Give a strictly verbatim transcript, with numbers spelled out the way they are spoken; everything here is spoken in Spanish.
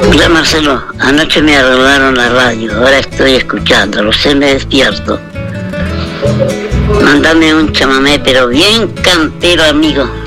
Hola Marcelo, anoche me arreglaron la radio, ahora estoy escuchándolo, se me despierto. Mándame un chamamé, pero bien cantero, amigo.